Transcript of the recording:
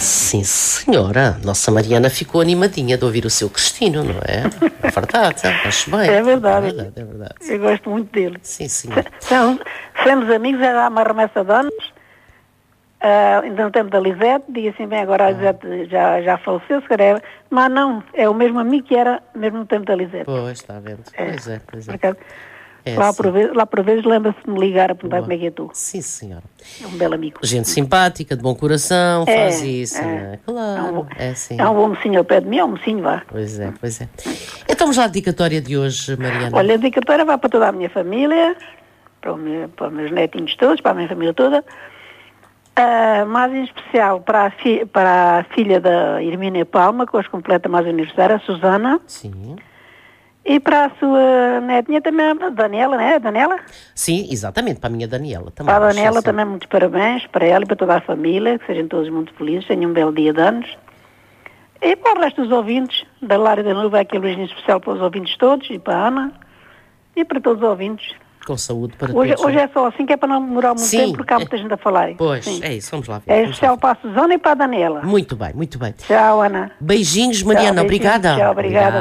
Sim, senhora. Nossa Mariana ficou animadinha de ouvir o seu Cristino, não é? É verdade, acho bem. É verdade. É verdade, é verdade. Eu gosto muito dele. Sim, senhora. Somos amigos, já há uma remessa de anos. Ainda no tempo da Lisete, digo assim, bem, agora a Lisete já faleceu, se calhar, mas não, é o mesmo amigo que era mesmo no tempo da Lisete. Pois, está vendo. Pois é. Por acaso, É lá por vezes lembra-se de me ligar a perguntar como é que é tu. Sim, senhora. É um belo amigo. Gente simpática, de bom coração, faz isso, não é? Claro, sim. É um bom mocinho ao pé de mim, é um mocinho, vá. Pois é. Então vamos lá à dedicatória de hoje, Mariana. Olha, a dedicatória vai para toda a minha família, para os meus netinhos todos, para a minha família toda. Mais em especial para a filha da Hermínia Palma, que hoje completa mais aniversário, a Susana. Sim. E para a sua netinha também, a Daniela, não é? Daniela? Sim, exatamente, para a minha Daniela também. Para a Daniela também muitos parabéns, para ela e para toda a família, que sejam todos muito felizes, tenham um belo dia de anos. E para o resto dos ouvintes, da Lara da Nuvem, aqui um beijinho especial para os ouvintes todos, e para a Ana, e para todos os ouvintes. Com saúde para todos. Hoje é só assim, que é para não demorar muito tempo, porque há muita gente a falar. Pois, sim. É isso, vamos lá ver. É especial para a Susana e para a Daniela. Muito bem. Tchau, Ana. Beijinhos, Mariana, Tchau, beijinhos. obrigada. Tchau, obrigada.